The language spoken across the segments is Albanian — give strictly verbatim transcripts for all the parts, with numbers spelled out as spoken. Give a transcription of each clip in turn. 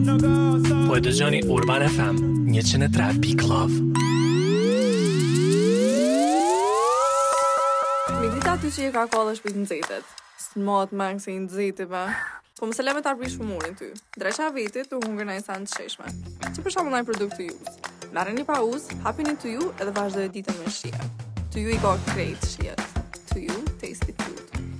Po e dëgjoni Urban F M njëqind e tre pikë nove. Mi dita ty që i ka kohë dhe shpit në zetet. Së mod mangë se i në zetive. Po më se leme të arbish fumurin ty. Dresha vitit të hungër në insan të sheshme. Që për shumë në produkt të juz. Marrë një pa uz, hapini të ju edhe vazhdo e ditën me shia. Të ju i ka krejt shiet. Të ju tasty food.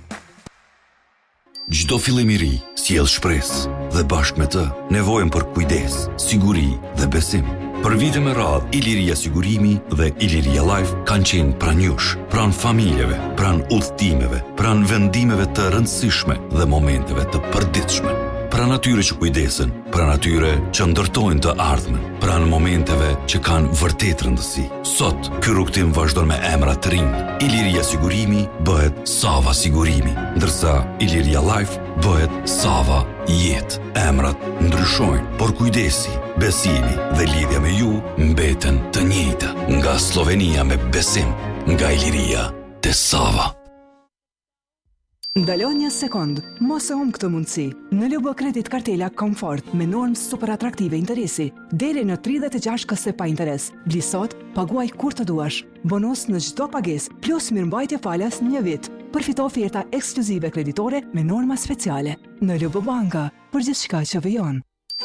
Çdo fillim i ri sjell shpresë dhe bashkë me të nevojën për kujdes, siguri dhe besim. Për vite me radhë, Iliria Sigurimi dhe Iliria Life kanë qenë pranë jush, pranë familjeve, pranë udhëtimeve, pranë vendimeve të rëndësishme dhe momenteve të përditshme. Pranë atyre që kujdesen, pranë atyre që ndërtojnë të ardhmen, pranë momenteve që kanë vërtet rëndësi. Sot, ky rrugtim vazhdon me emra të rinj. Iliria Sigurimi bëhet Sava Sigurimi, ndërsa Iliria Life bëhet Sava Jetë. Emrat ndryshojnë, por kujdesi, besimi dhe lidhja me ju mbeten të njëjta. Nga Slovenia me besim, nga Iliria te Sava. Ndalo një sekund, mos e humb këtë mundësi. Në L B Kredit Kartela Komfort me normë super atraktive interesi, deri në tridhjetë e gjashtë këse pa interes. Bli sot, paguaj kur të duash. Bonus në çdo pagesë, plus mirëmbajtje falas një vit. Përfito oferta ekskluzive kreditore me norma speciale. Në L B Banka, për gjithçka që vjen.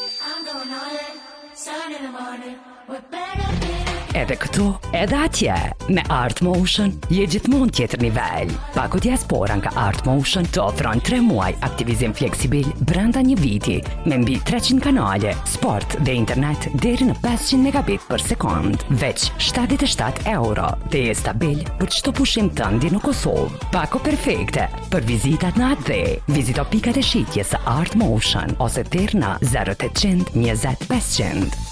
Edhe këtu, edhe atje, me Art Motion, je gjithmonë tjetër nivel. Paku Diaspora nga Art Motion të ofron tre muaj aktivizim fleksibil brenda një viti, me mbi treqind kanale, sport dhe internet deri në pesëqind megabit për sekond. Veç shtatëdhjetë e shtatë euro dhe je stabil për çdo pushim tënd në Kosovë. Paku perfekte për vizitat në atë dhe. Vizito pikat e shitjes së Art Motion ose deri në zero ottanta njëzet pesëqind.